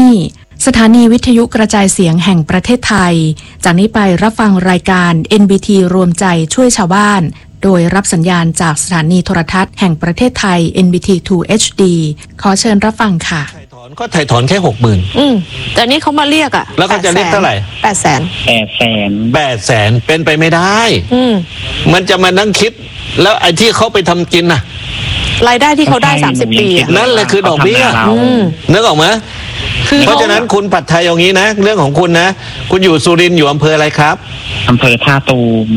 นี่สถานีวิทยุกระจายเสียงแห่งประเทศไทยจากนี้ไปรับฟังรายการ NBT รวมใจช่วยชาวบ้านโดยรับสัญญาณจากสถานีโทรทัศน์แห่งประเทศไทย NBT 2 HD ขอเชิญรับฟังค่ะก็ถ่ายถอนแค่ 60,000 แต่นี่เขามาเรียกอ่ะแล้วเขาจะเรียกเท่าไหร่ 800,000 เป็นไปไม่ได้มันจะมานั่งคิดแล้วไอ้ที่เขาไปทำกินน่ะรายได้ที่เขาได้30 ปีนั่นแหละคือดอกเบี้ยนึกออกไหมเพราะฉะนั้นคุณผัดไทยอย่างนี้นะเรื่องของคุณนะคุณอยู่สุรินทร์อยู่อำเภออะไรครับอำเภอท่าตูม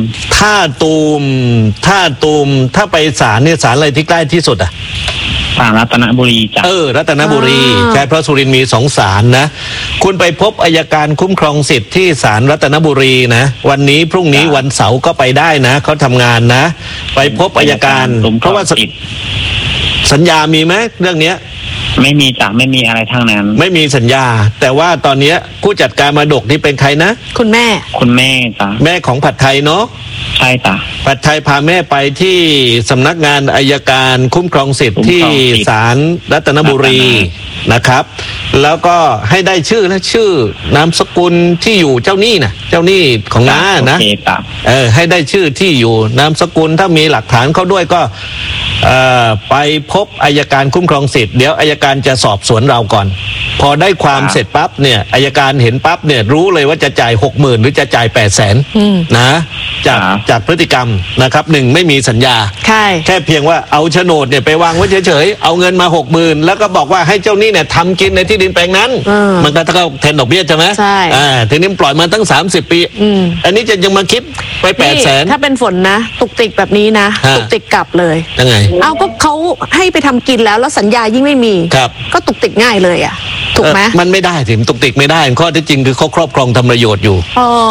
ถ้าไปศาลเนี่ยศาลอะไรที่ใกล้ที่สุดอ่ะศาลรัตนบุรีจ้ะรัตนบุรีใช่เพราะสุรินทร์มี2 ศาลนะคุณไปพบอัยการคุ้มครองสิทธิ์ที่ศาลรัตนบุรีนะวันนี้พรุ่งนี้วันเสาร์ก็ไปได้นะเขาทำงานนะไปพบอัยการเพราะว่าสัญญามีไหมเรื่องเนี้ยไม่มีจ้ะไม่มีอะไรทั้งนั้นไม่มีสัญญาแต่ว่าตอนนี้ผู้จัดการมรดกนี่เป็นใครนะคุณแม่จ้ะแม่ของผัดไทยเนาะใช่จ้ะผัดไทยพาแม่ไปที่สำนักงานอัยการคุ้มครองสิทธิ์ที่ศาลรัตนบุรีนะครับแล้วก็ให้ได้ชื่อและชื่อนามสกุลที่อยู่เจ้าหนี้นะเจ้าหนี้ของน้านะให้ได้ชื่อที่อยู่นามสกุลถ้ามีหลักฐานเขาด้วยก็ไปพบอัยการคุ้มครองสิทธิ์เดี๋ยวอัยการจะสอบสวนเราก่อนพอได้ความเสร็จปั๊บเนี่ยอัยการเห็นปั๊บเนี่ยรู้เลยว่าจะจ่าย 60,000 หรือจะจ่าย 800,000 นะจากพฤติกรรมนะครับ1ไม่มีสัญญาแค่เพียงว่าเอาโฉนดเนี่ยไปวางไว้เฉยๆเอาเงินมา 60,000 แล้วก็บอกว่าให้เจ้าหนี้เนี่ยทำกินในที่ดินแปลงนั้นมันก็เท่าแทนดอกเบี้ยใช่ไหมใช่ทีนี้ปล่อยมาตั้ง30 ปีอันนี้จะยังมาคิดไป 800,000 ถ้าเป็นฝนนะตุกติกแบบนี้นะตุกติกกลับเลยยังไงเอาก็เขาให้ไปทำกินแล้วสัญญายิ่งไม่มีก็ตุกติกง่ายเลยอ่ะถูกไหมมันไม่ได้สิตุกติกไม่ได้ข้อที่จริงคือเขาครอบครองทำประโยชน์อยู่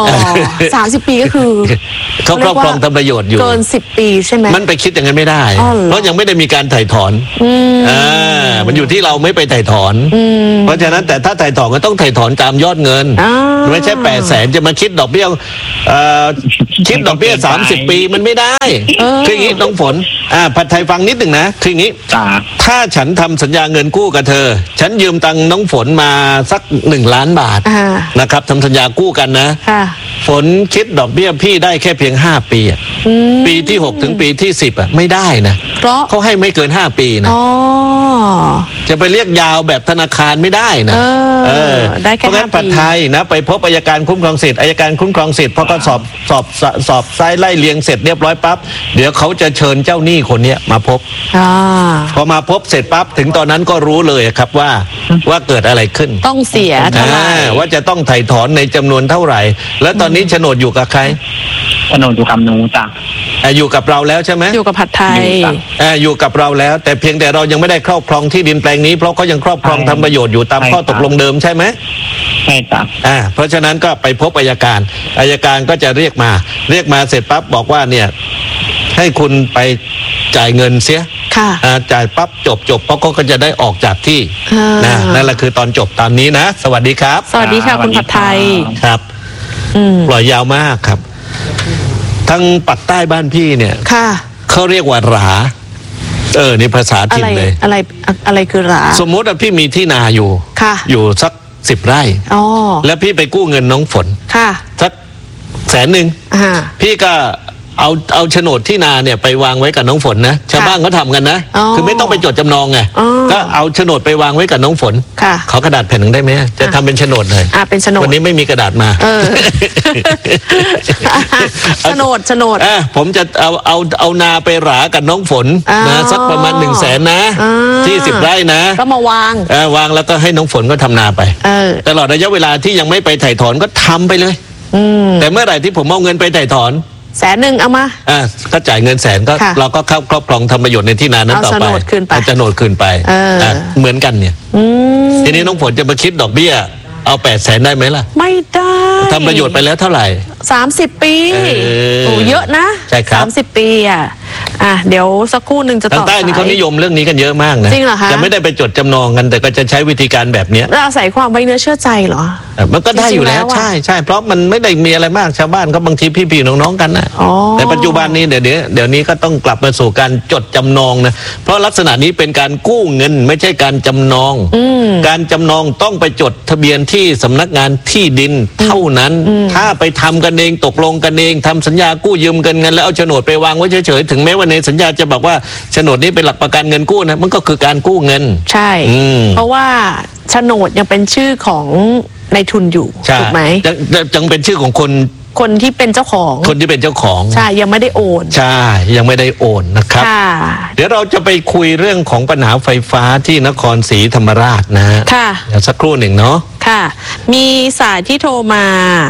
30 ปีก็คือเขาครอบครองทำประโยชน์อยู่เกิน10 ปีใช่ไหมมันไปคิดอย่างนั้นไม่ได้เพราะยังไม่ได้มีการถ่ายถอนมันอยู่ที่เราไม่ไปถ่ายถอนเพราะฉะนั้นแต่ถ้าถ่ายถอนก็ต้องถ่ายถอนตามยอดเงินไม่ใช่800,000จะมาคิดดอกเบี้ยคิดดอกเบี้ย30 ปีมันไม่ได้คืออย่างนี้น้องฝนผัดไทยฟังนิดหนึ่งนะคืออย่างนี้ถ้าฉันทำสัญญาเงินกู้กับเธอฉันยืมตังค์น้องฝนมาสัก1 ล้านบาทนะครับทำสัญญากู้กันนะฝนคิดดอกเบี้ยพี่ได้แค่เพียง5 ปีปีที่6ถึงปีที่10ไม่ได้นะเพราะเขาให้ไม่เกิน5 ปีนะจะไปเรียกยาวแบบธนาคารไม่ได้นะเพราะงั้นผัดไทยนะไปพบอัยการคุ้มครองสิทธิ์อัยการคุ้มครองสิทธิ์พอก็สอบไซไล่เลียงเสร็จเรียบร้อยปั๊บเดี๋ยวเขาจะเชิญเจ้าหนี้คนนี้มาพบพอมาพบเสร็จปั๊บถึงตอนนั้นก็รู้เลยครับว่าเกิดอะไรขึ้นต้องเสียเท่าไหร่ว่าจะต้องไถ่ถอนในจำนวนเท่าไหร่แล้วตอนนี้โฉนดอยู่กับใครโฉนดอยู่กับหนูจ้ะอยู่กับเราแล้วใช่ไหมอยู่กับผัดไทยอยู่กับเราแล้วแต่เพียงแต่เรายังไม่ได้ครอบครองที่ดินแปลงนี้เพราะเขายังครอบครองทำประโยชน์อยู่ตามข้อตกลงเดิมใช่ไหมใช่จ้ะเพราะฉะนั้นก็ไปพบอัยการก็จะเรียกมาเสร็จปั๊บบอกว่าเนี่ยให้คุณไปจ่ายเงินเสียจ่ายปั๊บจบเพราะเขาก็จะได้ออกจากที่นั่นแหละคือตอนจบตามนี้นะสวัสดีครับสวัสดีค่ะคุณผัดไทยครับปล่อยยาวมากครับทั้งปักใต้บ้านพี่เนี่ยเขาเรียกว่าหรานี่ภาษาถิ่นเลยอะไรคือหราสมมติว่าพี่มีที่นาอยู่สัก10 ไร่แล้วพี่ไปกู้เงินน้องฝนสัก100,000พี่ก็เอาโฉนดที่นาเนี่ยไปวางไว้กับน้องฝนนะชาวบ้านเขาทำกันนะคือไม่ต้องไปจดจำนองไงก็เอาโฉนดไปวางไว้กับน้องฝนขอกระดาษแผ่นหนึ่งได้ไหมจะทำเป็นโฉนดเลยเป็นโฉนดวันนี้ไม่มีกระดาษมาโฉนดผมจะเอานาไปหรากับน้องฝนนะสักประมาณ100,000นะที่10 ไร่นะก็มาวางแล้วก็ให้น้องฝนก็ทำนาไปตลอดระยะเวลาที่ยังไม่ไปถ่ายถอนก็ทำไปเลยแต่เมื่อไหร่ที่ผมเอาเงินไปถ่ายถอน 100,000เอามาก็จ่ายเงิน100,000ก็เราก็เข้าครอบครองทำประโยชน์ในที่นานั้นต่อไปเอาโฉนดคืนไปเหมือนกันเนี่ยทีนี้น้องฝนจะมาคิดดอกเบี้ยเอา800,000ได้ไหมล่ะไม่ได้ทำประโยชน์ไปแล้วเท่าไหร่ 30 ปีโอ้เยอะนะใช่ครับ 30 ปีเดี๋ยวสักครู่หนึ่งจะต่อสายทางใต้นี่เขานิยมเรื่องนี้กันเยอะมากนะจริงเหรอคะจะไม่ได้ไปจดจำนองกันแต่ก็จะใช้วิธีการแบบนี้อาศัยความไว้เนื้อเชื่อใจเหรอมันก็ได้อยู่แล้วใช่เพราะมันไม่ได้มีอะไรมากชาวบ้านก็บางทีพี่ๆน้องๆกันนะแต่ปัจจุบันนี้เดี๋ยวนี้ก็ต้องกลับมาสู่การจดจำนองนะเพราะลักษณะนี้เป็นการกู้เงินไม่ใช่การจำนองการจำนองต้องไปจดทะเบียนที่สำนักงานที่ดินเท่านั้นถ้าไปทำกันเองตกลงกันเองทำสัญญากู้ยืมกันเงินแล้วเอาโฉนดไปวางไว้เฉยๆถึงแม้ว่าในสัญญาจะบอกว่าโฉนดนี้เป็นหลักประกันเงินกู้นะมันก็คือการกู้เงินใช่เพราะว่าโฉนดยังเป็นชื่อของนายทุนอยู่ถูกไหมยังเป็นชื่อของคนที่เป็นเจ้าของคนที่เป็นเจ้าของใช่ยังไม่ได้โอนใช่ยังไม่ได้โอนนะครับเดี๋ยวเราจะไปคุยเรื่องของปัญหาไฟฟ้าที่นครศรีธรรมราชนะค่ะเดี๋ยวสักครู่หนึ่งเนาะค่ะมีสายที่โทรมา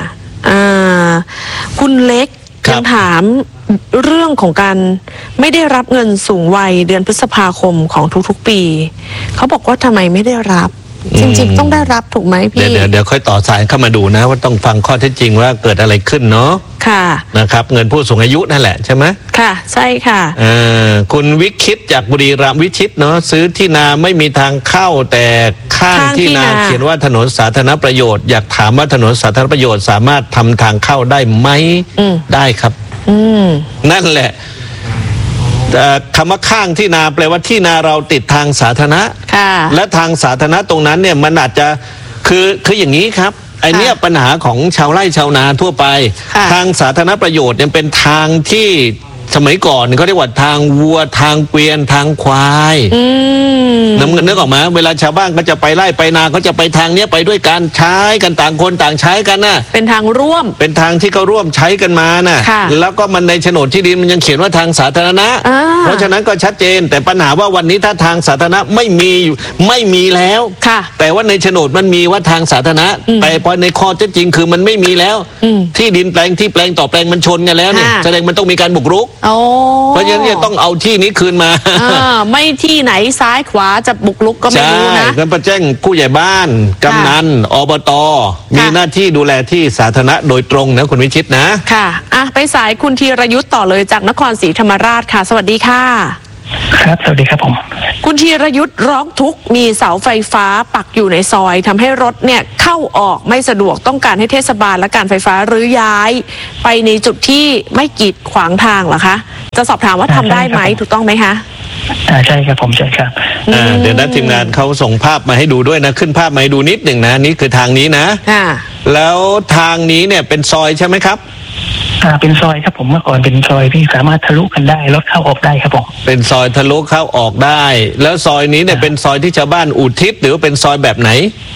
คุณเล็กยังถามเรื่องของการไม่ได้รับเงินสูงวัยเดือนพฤษภาคมของทุกๆปีเขาบอกว่าทำไมไม่ได้รับจริงๆต้องได้รับถูกไหมพี่เดี๋ยวค่อยต่อสายเข้ามาดูนะว่าต้องฟังข้อเท็จจริงว่าเกิดอะไรขึ้นเนาะค่ะนะครับเงินผู้สูงอายุนั่นแหละใช่ไหมค่ะใช่ค่ะคุณวิคิตจากบุรีรัมย์วิชิตเนาะซื้อที่นาไม่มีทางเข้าแต่ข้างที่นาเขียนว่าถนนสาธารณประโยชน์อยากถามว่าถนนสาธารณประโยชน์สามารถทำทางเข้าได้ไหมได้ครับนั่นแหละคำว่าข้างที่นาแปลว่าที่นาเราติดทางสาธารณะและทางสาธารณะตรงนั้นเนี่ยมันอาจจะคืออย่างนี้ครับไอเนี้ยปัญหาของชาวไร่ชาวนาทั่วไปทางสาธารณประโยชน์เนี่ยเป็นทางที่สมัยก่อนเขาเรียกว่าทางวัวทางเกวียนทางควายนึกออกมาเวลาชาวบ้านก็จะไปไร่ไปนาก็จะไปทางเนี้ยไปด้วยกันใช้กันต่างคนต่างใช้กันนะเป็นทางร่วมเป็นทางที่เขาร่วมใช้กันมานะแล้วก็มันในโฉนดที่ดินมันยังเขียนว่าทางสาธารณะเพราะฉะนั้นก็ชัดเจนแต่ปัญหาว่าวันนี้ถ้าทางสาธารณะไม่มีแล้วแต่ว่าในโฉนดมันมีว่าทางสาธารณะแต่พอในข้อเท็จจริงคือมันไม่มีแล้วที่ดินแปลงที่แปลงต่อแปลงมันชนกันแล้วเนี่ยแสดงมันต้องมีการบุกรุกเพราะฉะนั้นต้องเอาที่นี้คืนมาไม่ที่ไหนซ้ายขวาจะบุกรุกก็ไม่รู้นะงั้นประแจ้งผู้ใหญ่บ้านกำนันอบตมีหน้าที่ดูแลที่สาธารณะโดยตรงนะคุณวิชิตนะค่ะไปสายคุณธีรยุทธ์ต่อเลยจากนครศรีธรรมราชค่ะสวัสดีค่ะครับสวัสดีครับผมคุณธีรยุทธ์ร้องทุกข์มีเสาไฟฟ้าปักอยู่ในซอยทำให้รถเนี่ยเข้าออกไม่สะดวกต้องการให้เทศบาลและการไฟฟ้ารื้อย้ายไปในจุดที่ไม่กีดขวางทางเหรอคะจะสอบถามว่าทำได้ไหมถูกต้องไหมคะใช่ครับผมใช่ครับเดี๋ยวนัทีมงานเขาส่งภาพมาให้ดูด้วยนะขึ้นภาพมาให้ดูนิดหนึ่งนะนี่คือทางนี้นะแล้วทางนี้เนี่ยเป็นซอยใช่ไหมครับเป็นซอยครับผมเมื่อก่อนเป็นซอยที่สามารถทะลุกันได้รถเข้าออกได้ครับผมเป็นซอยทะลุเข้าออกได้แล้วซอยนี้เนี่ยเป็นซอยที่ชาวบ้านอุทิศหรือเป็นซอยแบบไหน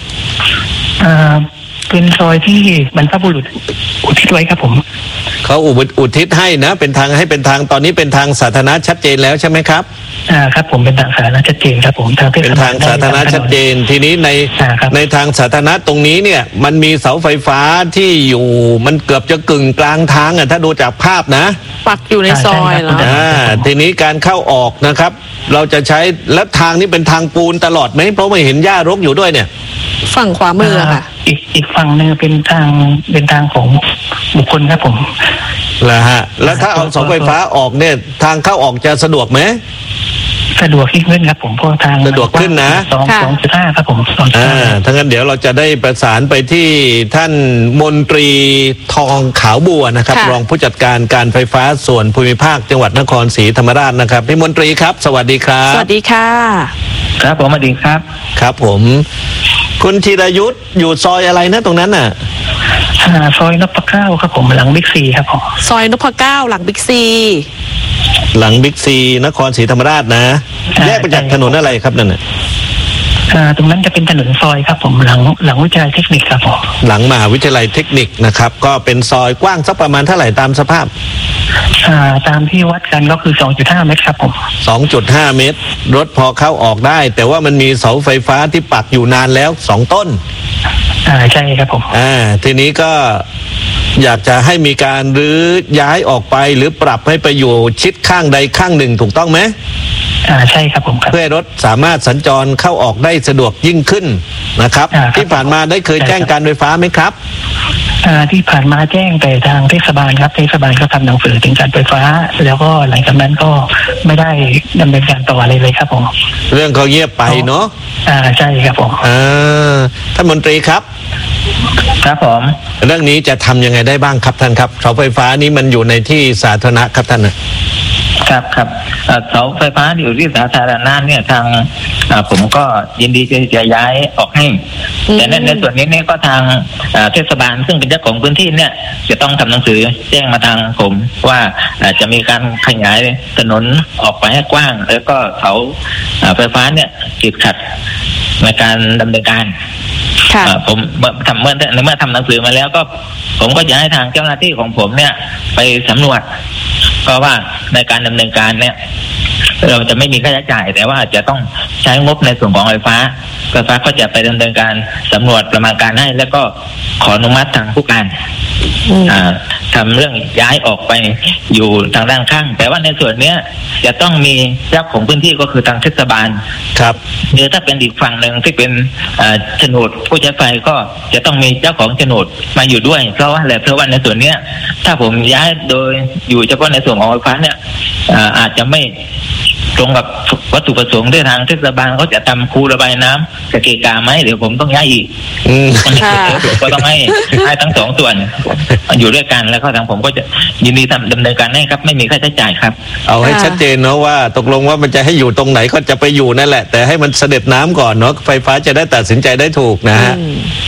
เป็นซอยที่บรรพบุรุษอุทิศไว้ครับผมเขาอุทิศให้นะเป็นทางให้เป็นทางตอนนี้เป็นทางสาธารณะชัดเจนแล้วใช่ไหมครับครับผมเป็นทางสาธารณะชัดเจนครับผมเป็นทางสาธารณะชัดเจนทีนี้ในทางสาธารณะตรงนี้เนี่ยมันมีเสาไฟฟ้าที่อยู่มันเกือบจะกึ่งกลางทางถ้าดูจากภาพนะปักอยู่ในซอยเหรอทีนี้การเข้าออกนะครับเราจะใช้แล้วทางนี้เป็นทางปูนตลอดไหมเพราะไม่เห็นหญ้ารกอยู่ด้วยเนี่ยฝั่งขวามือค่ะอีกฝั่งนึงเป็นทางของบุคคลครับผมแล้วฮะแล้วถ้าเอาเสาไฟฟ้าออกเนี่ยทางเข้าออกจะสะดวกไหมสะดวกขึ้นครับผมเพราะทางสะดวกขึ้นนะ 2.5ครับผมถ้างั้นเดี๋ยวเราจะได้ประสานไปที่ท่านมนตรีทองขาวบัวนะครับรองผู้จัดการการไฟฟ้าส่วนภูมิภาคจังหวัดนครศรีธรรมราชนะครับพี่มนตรีครับสวัสดีครับสวัสดีค่ะครับผมสวัสดีครับครับผมคุณธีรยุทธ์อยู่ซอยอะไรนะตรงนั้นน่ะซอยนพเก้าครับผมหลังบิ๊กซีครับผมซอยนพเก้าหลังบิ๊กซีหลังบิ๊กซีนครศรีธรรมราชนะแยกไปจากถนนอะไรครับนั่นน่ะตรงนั้นจะเป็นถนนซอยครับผมหลังวิทยาลัยเทคนิคครับผมหลังมหาวิทยาลัยเทคนิคนะครับก็เป็นซอยกว้างสักประมาณเท่าไหร่ตามสภาพตามที่วัดกันก็คือ 2.5 เมตรครับผม 2.5 เมตรรถพอเข้าออกได้แต่ว่ามันมีเสาไฟฟ้าที่ปักอยู่นานแล้ว2ต้นใช่ครับผมทีนี้ก็อยากจะให้มีการรื้อย้ายออกไปหรือปรับให้ไปอยู่ชิดข้างใดข้างหนึ่งถูกต้องไหมใช่ครับผมครับเพื่อให้รถสามารถสัญจรเข้าออกได้สะดวกยิ่งขึ้นนะครับที่ผ่านมาได้เคยแจ้งการไฟฟ้าไหมครับที่ผ่านมาแจ้งแต่ทางเทศบาลครับเทศบาลก็ทำหนังสือถึงการไฟฟ้าแล้วก็หลังจากนั้นก็ไม่ได้ดำเนินการต่ออะไรเลยครับผมเรื่องเขาเงียบไปเนาะใช่ครับผมท่านมนตรีครับครับผมเรื่องนี้จะทำยังไงได้บ้างครับท่านครับเสาไฟฟ้านี้มันอยู่ในที่สาธารณะครับท่านครับเสาไฟฟ้าอยู่ที่สาธารณะเนี่ยทางผมก็ยินดีจะย้ายออกให้แต่ในส่วนนี้เนี่ยก็ทางเทศบาลซึ่งเป็นเจ้าของพื้นที่เนี่ยจะต้องทำหนังสือแจ้งมาทางผมว่าจะมีการขยายถนนออกไปให้กว้างแล้วก็เสาไฟฟ้าเนี่ยติดขัดในการดำเนินการผมเมื่อทำหนังสือมาแล้วก็ผมก็จะให้ทางเจ้าหน้าที่ของผมเนี่ยไปสำรวจเพราะว่าในการดำเนินการเนี่ยเราจะไม่มีค่าใช้จ่ายแต่ว่าจะต้องใช้งบในส่วนของไฟฟ้าก็จะไปดำเนินการสำรวจประมาณการให้แล้วก็ขออนุมัติทางผู้การทำเรื่องย้ายออกไปอยู่ทางด้านข้างแต่ว่าในส่วนนี้จะต้องมีเจ้าของพื้นที่ก็คือทางเทศบาลครับหรือถ้าเป็นอีกฝั่งหนึ่งที่เป็นโฉนดผู้ใช้ไฟก็จะต้องมีเจ้าของโฉนดมาอยู่ด้วยเพราะว่าในส่วนนี้ถ้าผมย้ายโดยอยู่เฉพาะในส่วนของไฟฟ้าเนี่ยอาจจะไม่ตรงกับวัตถุประสงค์ที่ทางเทศบาลเขาจะทำคูระบายน้ำจะเกะกะไหมเดี๋ยวผมต้องย้ายอีกก็ต้องให้ทั้งสองส่วนอยู่ด้วยกันแล้วก็ทางผมก็จะยินดีดำเนินการให้ครับไม่มีค่าใช้จ่ายครับเอาให้ชัดเจนเนาะว่าตกลงว่ามันจะให้อยู่ตรงไหนก็จะไปอยู่นั่นแหละแต่ให้มันเสด็จน้ำก่อนเนาะไฟฟ้าจะได้ตัดสินใจได้ถูกนะฮะ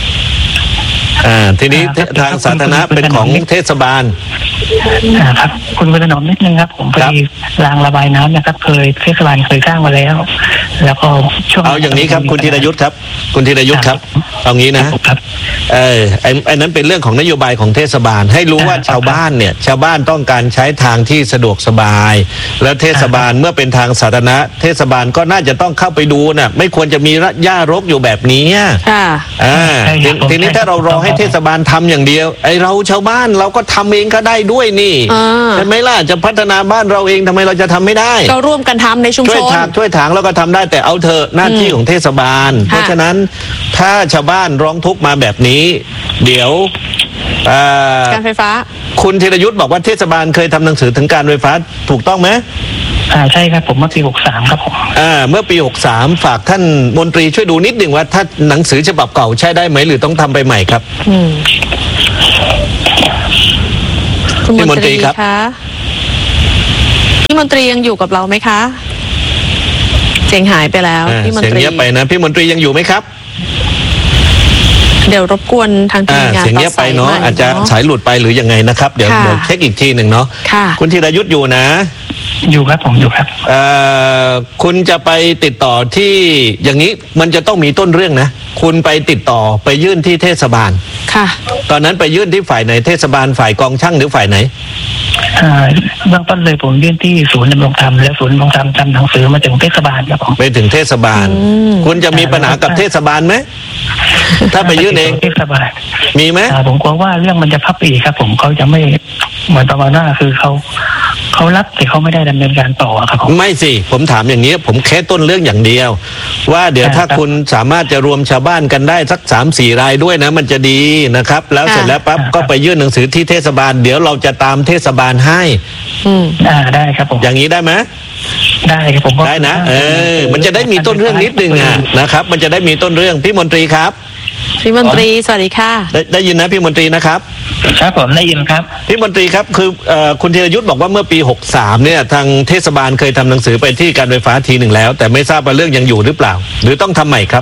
ทีนี้ทางสาธารณะเป็นของเทศบาลครับคุณประนอมนิดนึงครับผมพอดีรางระบายน้ำนะครับเทศบาลเคยสร้างมาแล้วก็ช่วงเอาอย่างนี้ครับคุณธีรยุทธ์ครับเอางี้นะไอ้นั้นเป็นเรื่องของนโยบายของเทศบาลให้รู้ว่าชาวบ้านต้องการใช้ทางที่สะดวกสบายแล้วเทศบาลเมื่อเป็นทางสาธารณะเทศบาลก็น่าจะต้องเข้าไปดูน่ะไม่ควรจะมีหญ้ารกอยู่แบบนี้ทีนี้ถ้าเรารอให้เทศบาลทำอย่างเดียวไอ้เราชาวบ้านเราก็ทำเองก็ได้ด้วยนี่ใช่ไหมล่ะจะพัฒนาบ้านเราเองทำไมเราจะทำไม่ได้ก็ร่วมกันทำในชุมชนช่วยถางแล้วก็ทำได้แต่เอาเถอะหน้าที่ของเทศบาลเพราะฉะนั้นถ้าชาวบ้านร้องทุกข์มาแบบนี้เดี๋ยวการไฟฟ้าคุณธีรยุทธ์บอกว่าเทศบาลเคยทำหนังสือถึงการไฟฟ้าถูกต้องไหมใช่ครับผมเมื่อปี63ครับผมเมื่อปี63ฝากท่านมนตรีช่วยดูนิดหนึ่งว่าถ้าหนังสือฉบับเก่าใช้ได้ไหมหรือต้องทำไปใหม่ครับพี่มนตรีครับพี่มนตรียังอยู่กับเราไหมคะเสียงหายไปแล้วพี่มนตรีเสียงเงียบไปนะพี่มนตรียังอยู่ไหมครับเดี๋ยวรบกวนทางทีมงานเสียงเงียบไปเนาะอาจจะสายหลุดไปหรือยังไงนะครับเดี๋ยวเช็คอีกทีหนึ่งเนาะคุณธีรยุทธ์อยู่นะอยู่ครับผมอยู่ครับคุณจะไปติดต่อที่อย่างนี้มันจะต้องมีต้นเรื่องนะคุณไปติดต่อไปยื่นที่เทศบาลค่ะตอนนั้นไปยื่นที่ฝ่ายไหนเทศบาลฝ่ายกองช่างหรือฝ่ายไหนเบื้องต้นเลยผมยื่นที่ศูนย์ดำรงธรรมและศูนย์ดำรงธรรมทำหนังสือมาถึงเทศบาลครับผมไปถึงเทศบาลคุณจะมีปัญหากับเทศบาลไหมถ้าไปยื่นเองเทศบาลมีไหมผมกลัวว่าเรื่องมันจะพับอีกครับผมเขาจะไม่เหมือนประมาณว่าคือเขารับแต่เขาไม่ได้ดำเนินการต่อครับผมไม่สิผมถามอย่างนี้ผมแค่ต้นเรื่องอย่างเดียวว่าเดี๋ยวถ้าคุณสามารถจะรวมชาวบ้านกันได้สัก 3-4 รายด้วยนะมันจะดีนะครับแล้วเสร็จแล้วปั๊บก็ไปยื่นหนังสือที่เทศบาลเดี๋ยวเราจะตามเทศบาลให้ได้ครับผมอย่างนี้ได้ไหมได้ครับผมได้นะมันจะได้มีต้นเรื่องนิดนึงนะครับมันจะได้มีต้นเรื่องพี่มนตรีครับพี่มนตรีสวัสดีค่ะได้ยินนะพี่มนตรีนะครับครับผมได้ยินครับพี่มนตรีครับคือคุณธีรยุทธ์บอกว่าเมื่อปี63เนี่ยทางเทศบาลเคยทำหนังสือไปที่การไฟฟ้าทีหนึ่งแล้วแต่ไม่ทราบว่าเรื่องยังอยู่หรือเปล่าหรือต้องทำใหม่ครับ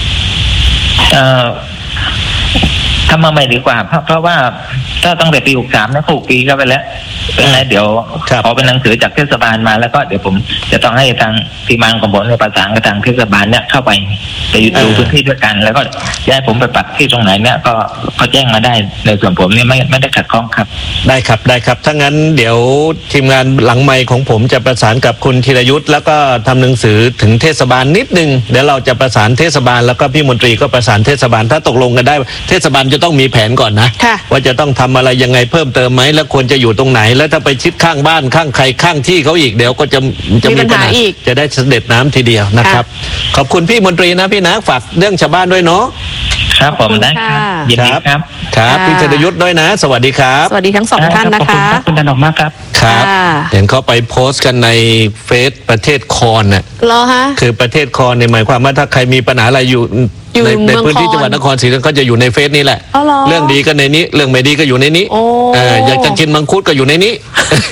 ทำมาใหม่ดีกว่าเพราะว่าถ้าตั้งแต่ปี63นะ6 ปีก็ไปแล้วเป็นไงเดี๋ยวขอเป็นหนังสือจากเทศบาลมาแล้วก็เดี๋ยวผมจะต้องให้ทางทีมงานของผมในประสานกับทางเทศบาลเนี่ยเข้าไปดูพื้นที่ด้วยกันแล้วก็ย้ายผมไปปักที่ตรงไหนเนี่ยก็เขาแจ้งมาได้ในส่วนผมเนี่ยไม่ได้ขัดข้องครับได้ครับถ้างั้นเดี๋ยวทีมงานหลังไมค์ของผมจะประสานกับคุณธีรยุทธ์แล้วก็ทำหนังสือถึงเทศบาลนิดนึงเดี๋ยวเราจะประสานเทศบาลแล้วก็พี่มนตรีก็ประสานเทศบาลถ้าตกลงกันได้เทศบาลจะต้องมีแผนก่อนนะว่าจะต้องทำอะไรยังไงเพิ่มเติมไหมแล้วควรจะอยู่ตรงไหนแล้วถ้าไปชิดข้างบ้านข้างใครข้างที่เขาอีกเดี๋ยวก็จะมีปัญหาอีกจะได้เสด็จน้ำทีเดียวนะครับขอบคุณพี่มนตรีนะพี่นะฝากเรื่องชาวบ้านด้วยเนาะครับผมได้ครับยินดีครับครับพี่ธนยุทธด้วยนะสวัสดีครับสวัสดีทั้งสองท่านนะคะขอบคุณถนอมมากครับครับเห็นเขาไปโพสต์กันในเฟซประเทศคอนน่ะเหรอฮะคือประเทศคอนเนี่ยหมายความว่าถ้าใครมีปัญหาอะไรอยู่ในพื้นที่จังหวัดนครศรีธรรมราชก็จะอยู่ในเฟซนี้แหละเรื่องดีก็ในนี้เรื่องไม่ดีก็อยู่ในนี้อยากจะกินมังคุดก็อยู่ในนี้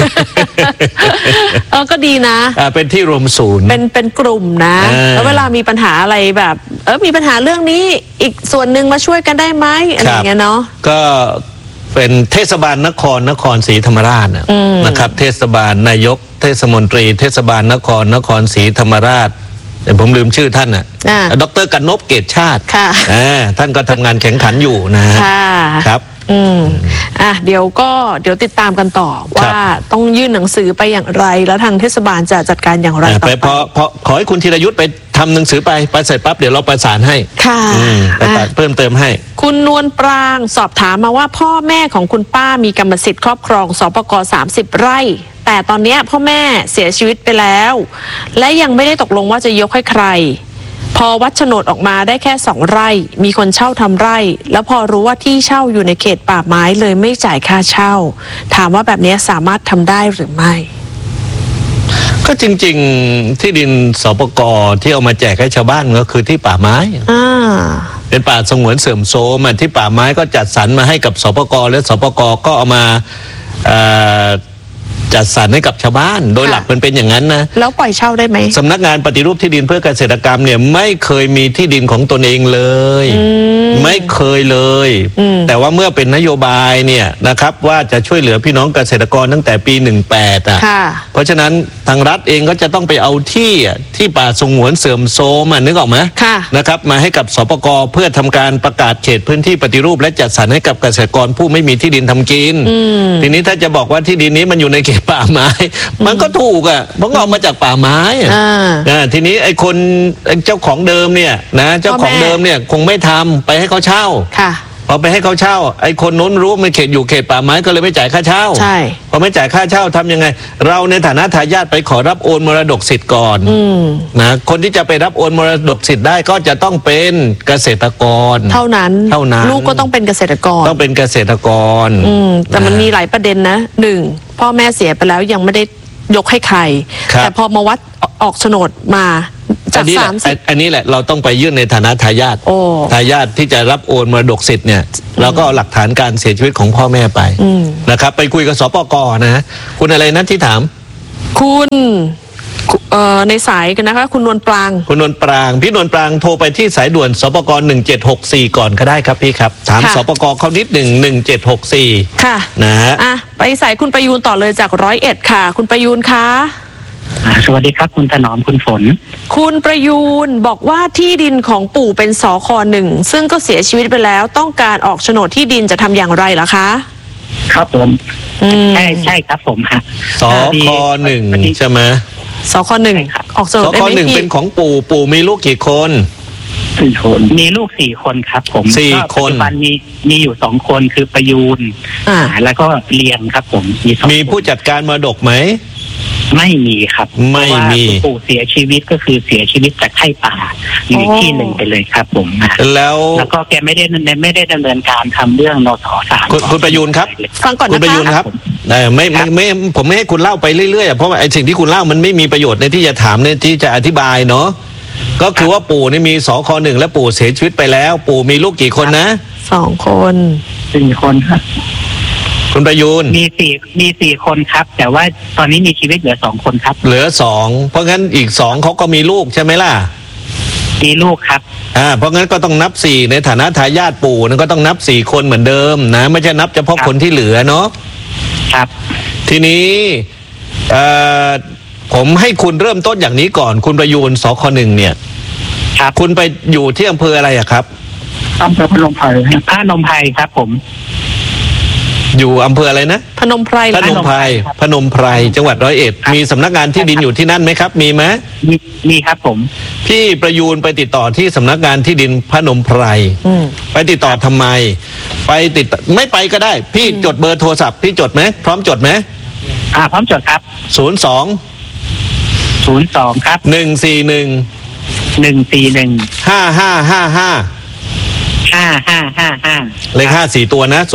ก็ดีนะเป็นที่รวมศูนย์เป็นกลุ่มนะแล้วเวลามีปัญหาอะไรแบบมีปัญหาเรื่องนี้อีกส่วนหนึ่งมาช่วยกันได้ไหมอะไรอย่างเงี้ยเนาะก็เป็นเทศบาลนครศรีธรรมราชนะครับเทศบาลนายกเทศมนตรีเทศบาลนครศรีธรรมราชแต่ผมลืมชื่อท่านดร.กนพเกตชาติท่านก็ทำงานแข่งขันอยู่นะครับเดี๋ยวติดตามกันต่อว่าต้องยื่นหนังสือไปอย่างไรแล้วทางเทศบาลจะจัดการอย่างไรต่อไปพอขอให้คุณธีรยุทธไปทำหนังสือไปเสร็จปั๊บเดี๋ยวเราประสานให้ค่ะเพิ่มเติมให้คุณนวลปรางสอบถามมาว่าพ่อแม่ของคุณป้ามีกรรมสิทธิ์ครอบครองสปก30 ไร่แต่ตอนนี้พ่อแม่เสียชีวิตไปแล้วและยังไม่ได้ตกลงว่าจะยกให้ใครพอวัดโฉนดออกมาได้แค่2 ไร่มีคนเช่าทำไร่แล้วพอรู้ว่าที่เช่าอยู่ในเขตป่าไม้เลยไม่จ่ายค่าเช่าถามว่าแบบนี้สามารถทำได้หรือไม่ก็จริงๆที่ดินสปก.ที่เอามาแจกให้ชาวบ้านก็คือที่ป่าไม้เป็นป่าสงวนเสื่อมโทรมที่ป่าไม้ก็จัดสรรมาให้กับสปก.และสปก.ก็เอามาจัดสรรให้กับชาวบ้านโดยหลักมันเป็นอย่างนั้นนะแล้วปล่อยเช่าได้ไหมสำนักงานปฏิรูปที่ดินเพื่อเกษตรกรรมเนี่ยไม่เคยมีที่ดินของตนเองเลยไม่เคยเลยแต่ว่าเมื่อเป็นนโยบายเนี่ยนะครับว่าจะช่วยเหลือพี่น้องเกษตรกรตั้งแต่ปี18เพราะฉะนั้นทางรัฐเองก็จะต้องไปเอาที่ป่าสงวนเสื่อมโทรมนึกออกไหมนะครับมาให้กับสปก.เพื่อทำการประกาศเขตพื้นที่ปฏิรูปและจัดสรรให้กับเกษตรกรผู้ไม่มีที่ดินทำกินทีนี้ถ้าจะบอกว่าที่ดินนี้มันอยู่ในเขตป่าไม้มันก็ถูกเพราะเอามาจากป่าไม้ทีนี้ไอ้คนเจ้าของเดิมเนี่ยนะเจ้าของเดิมเนี่ยคงไม่ทำไปให้เขาเช่าพอไปให้เขาเช่าไอ้คนนู้นรู้มันเขตอยู่เขตป่าไม้ก็เลยไม่จ่ายค่าเช่าพอไม่จ่ายค่าเช่าทำยังไงเราในฐานะทายาทไปขอรับโอนมรดกสิทธิ์ก่อนนะคนที่จะไปรับโอนมรดกสิทธิ์ได้ก็จะต้องเป็นเกษตรกรเท่านั้นลูกก็ต้องเป็นเกษตรกรแต่มันมีหลายประเด็นนะ1พ่อแม่เสียไปแล้วยังไม่ได้ยกให้ใครแต่พอมาวัดออกโฉนดมาจาก30อันนี้แหละเราต้องไปยื่นในฐานะทายาทที่จะรับโอนมรดกสิทธิ์เนี่ยเราก็เอาหลักฐานการเสียชีวิตของพ่อแม่ไปนะครับไปคุยกับสปก.นะคุณอะไรนะที่ถามคุณในสายกันนะคะคุณนวลปรางพี่นวลปรางโทรไปที่สายด่วนสปก.1764ก่อนก็ได้ครับพี่ครับถามสปก.เขานิด1764 ค่ะนะฮะไปสายคุณประยูนต่อเลยจาก101ค่ะคุณประยูนคะสวัสดีครับคุณถนอมคุณฝนคุณประยูนบอกว่าที่ดินของปู่เป็นสค.1ซึ่งก็เสียชีวิตไปแล้วต้องการออกโฉนดที่ดินจะทำอย่างไรล่ะคะครับผมใช่ครับผมค่ะสค.1ใช่ไหมสค.1ออกโฉนดได้ไหมพี่เป็นของปู่มีลูกกี่คน 4 คนมีลูก4 คนครับผม 4 คนปัจจุบันมีอยู่2 คนคือประยูนแล้วก็เรียนครับผมมีผู้จัดการมรดกไหมไม่มีครับไม่มีปู่เสียชีวิตก็คือเสียชีวิตจากไข้ป่าอยู่ที่หนึ่งไปเลยครับผมแล้วก็แกไม่ได้ดำเนินการทำเรื่องนส.3 คุณประยูนครับฟังก่อนนะคะคุณประยูนครับไม่ผมไม่ให้คุณเล่าไปเรื่อยๆเพราะว่าไอ้สิ่งที่คุณเล่ามันไม่มีประโยชน์ในที่จะถามในที่จะอธิบายเนาะก็คือว่าปู่นี่มีสค.1และปู่เสียชีวิตไปแล้วปู่มีลูกกี่คนนะ 2 คน 4 คนครับคุณประยูนมี4 คนครับแต่ว่าตอนนี้มีชีวิตเหลือ2 คนครับเหลือ2เพราะงั้นอีก2เขาก็มีลูกใช่ไหมล่ะมีลูกครับเพราะงั้นก็ต้องนับ4ในฐานะทายาทปู่นั่นก็ต้องนับ4 คนเหมือนเดิมนะไม่ใช่นับเฉพาะคนที่เหลือเนาะครับทีนี้ผมให้คุณเริ่มต้นอย่างนี้ก่อนคุณประยูนสค.1เนี่ยครับคุณไปอยู่ที่อำเภออะไรครับอำเภอพนมไพรครับผมอยู่อำเภออะไรนะพนมไพรจังหวัด101มีสำนักงานที่ดินอยู่ที่นั่นไหมครับมีไหมมีครับผมพี่ประยูนไปติดต่อที่สำนักงานที่ดินพนมไพรไปติดต่อทำไมไม่ไปก็ได้พี่จดเบอร์โทรศัพท์พี่จดไหมพร้อมจดไหมพร้อมจดครับ 02 02ครับ 141 141 5555 5555 เลข5 4ตัวนะ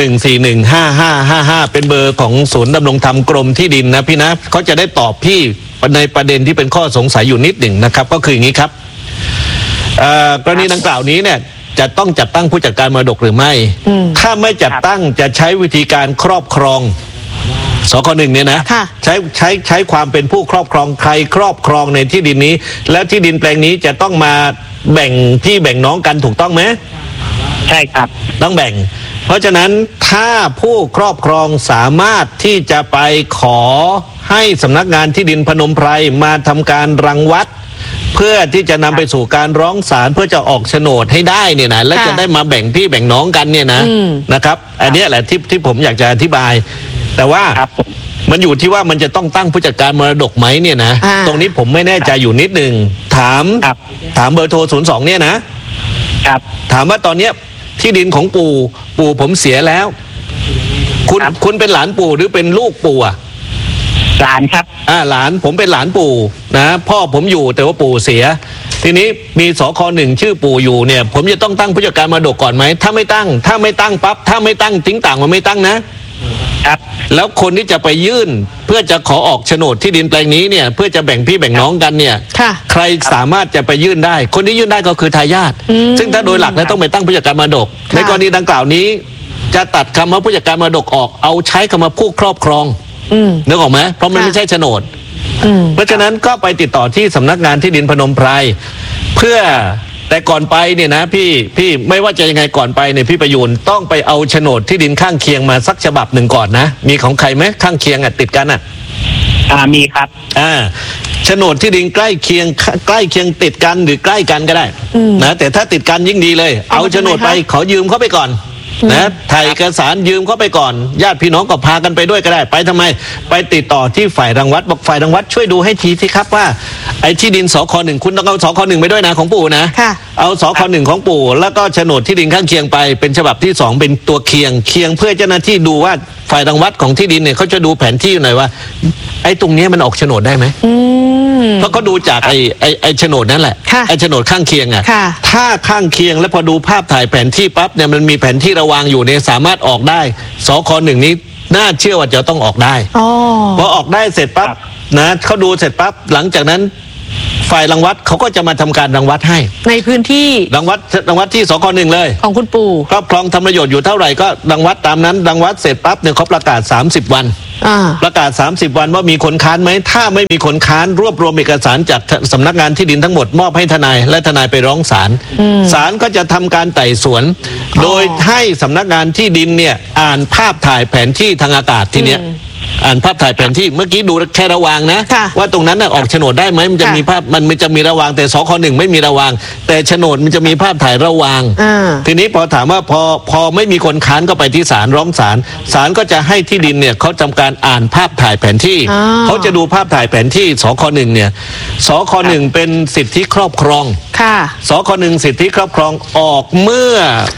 02-141-5555เป็นเบอร์ของศูนย์ดำรงธรรมกรมที่ดินนะพี่นะเขาจะได้ตอบพี่ในประเด็นที่เป็นข้อสงสัยอยู่นิดหนึ่งนะครับก็คืออย่างนี้ครับกรณีดังกล่าวนี้เนี่ยจะต้องจัดตั้งผู้จัดการมรดกหรือไม่ถ้าไม่จัดตั้งจะใช้วิธีการครอบครองสค.1เนี่ยนะใช้ความเป็นผู้ครอบครองใครครอบครองในที่ดินนี้แล้วที่ดินแปลงนี้จะต้องมาแบ่งพี่แบ่งน้องกันถูกต้องไหมใช่ครับต้องแบ่งเพราะฉะนั้นถ้าผู้ครอบครองสามารถที่จะไปขอให้สำนักงานที่ดินพนมไพรมาทำการรังวัดเพื่อที่จะนำไปสู่การร้องศาลเพื่อจะออกโฉนดให้ได้เนี่ยนะและจะได้มาแบ่งพี่แบ่งน้องกันเนี่ยนะครับอันนี้แหละที่ผมอยากจะอธิบายแต่ว่ามันอยู่ที่ว่ามันจะต้องตั้งผู้จัดการมรดกไหมเนี่ยนะตรงนี้ผมไม่แน่ใจอยู่นิดหนึ่งถามเบอร์โทร02เนี่ยนะครับถามว่าตอนเนี้ยที่ดินของปู่ผมเสียแล้วคุณเป็นหลานปู่หรือเป็นลูกปู่อ่ะหลานครับหลานผมเป็นหลานปู่นะพ่อผมอยู่แต่ว่าปู่เสียทีนี้มีสค.1ชื่อปู่อยู่เนี่ยผมจะต้องตั้งผู้จัดการมรดกก่อนไหมถ้าไม่ตั้งปั๊บถ้าไม่ตั้งทิ้งต่างมันไม่ตั้งนะครับแล้วคนที่จะไปยื่นเพื่อจะขอออกโฉนดที่ดินแปลงนี้เนี่ยเพื่อจะแบ่งพี่แบ่งน้องกันเนี่ยใครสามารถจะไปยื่นได้คนที่ยื่นได้ก็คือทายาทซึ่งถ้าโดยหลักแล้วต้องไปตั้งผู้จัดการมรดกในกรณีดังกล่าวนี้จะตัดคำว่าผู้จัดการมรดกออกเอาใช้คำว่าผู้ครอบครองนึกออกไหมเพราะมันไม่ใช่โฉนดเพราะฉะนั้นก็ไปติดต่อที่สำนักงานที่ดินพนมไพรเพื่อแต่ก่อนไปเนี่ยนะพี่ไม่ว่าจะยังไงก่อนไปเนี่ยพี่ประยูนต้องไปเอาโฉนดที่ดินข้างเคียงมาสักฉบับหนึ่งก่อนนะมีของใครไหมข้างเคียงติดกันมีครับโฉนดที่ดินใกล้เคียงติดกันหรือใกล้กันก็ได้นะแต่ถ้าติดกันยิ่งดีเลยเอาโฉนดไปขอยืมเขาไปก่อนนะถ่ายเอกสารยืมเขาไปก่อนญาติพี่น้องก็พากันไปด้วยก็ได้ไปทำไมไปติดต่อที่ฝ่ายรังวัดบอกฝ่ายรังวัดช่วยดูให้ทีสิครับว่าไอ้ที่ดินสค.1คุณต้องเอาสค.1ไปด้วยนะของปู่นะเอาสค.1ของปู่แล้วก็โฉนดที่ดินข้างเคียงไปเป็นฉบับที่2เป็นตัวเคียงเพื่อเจ้าหน้าที่ดูว่าฝ่ายรังวัดของที่ดินเนี่ยเขาจะดูแผนที่หน่อยว่าไอ้ตรงนี้มันออกโฉนดได้ไหมเพราะเขาดูจากไอ้โฉนดนั่นแหละไอ้โฉนดข้างเคียงถ้าข้างเคียงแล้วพอดูภาพถ่ายแผนที่ปั๊บเนี่ยมันมีแผนที่ระวางอยู่เนี่ยสามารถออกได้สค.1นี้น่าเชื่อว่าจะต้องออกได้พอออกได้เสร็จปั๊บนะเขาดูเสร็จปั๊บหลังจากนั้นฝ่ายรังวัดเขาก็จะมาทำการรังวัดให้ในพื้นที่รังวัดที่สค.1เลยของคุณปู่ครอบครองทำประโยชน์อยู่เท่าไหร่ก็รังวัดตามนั้นรังวัดเสร็จปั๊บเนี่ยเขาประกาศ30 วันประกาศ30 วันว่ามีคนค้านไหมถ้าไม่มีคนค้านรวบรวมเอกสารจากสำนักงานที่ดินทั้งหมดมอบให้ทนายและทนายไปร้องศาลศาลก็จะทำการไต่สวนโดยให้สำนักงานที่ดินเนี่ยอ่านภาพถ่ายแผนที่ทางอากาศทีเนี้ยอ่านภาพถ่ายแผนที่เมื่อกี้ดูแค่ระวางนะว่าตรงนั้นออกโฉนดได้ไหมมันจะมีภาพมันจะมีระวางแต่สค.1ไม่มีระวางแต่โฉนดมันจะมีภาพถ่ายระวางทีนี้พอถามว่าพอไม่มีคนค้านก็ไปที่ศาลร้องศาลก็จะให้ที่ดินเนี่ยเขาทำการอ่านภาพถ่ายแผนที่เขาจะดูภาพถ่ายแผนที่สค.1เนี่ยสค.1เป็นสิทธิครอบครองสค.1สิทธิครอบครองออกเมื่อ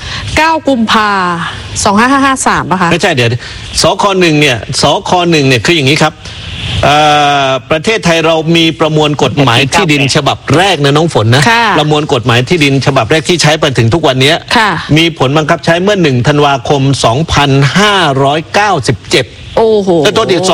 9 กุมภาพันธ์ 2553ป่ะคะไม่ใช่เดี๋ยวสค.1เนี่ยคืออย่างนี้ครับประเทศไทยเรามีประมวลกฎหมายที่ดินฉบับแรกนะน้องฝนนะประมวลกฎหมายที่ดินฉบับแรกที่ใช้ไปถึงทุกวันนี้มีผลบังคับใช้เมื่อ1 ธันวาคม 2597 โอ้โหแต่ตัวเดียว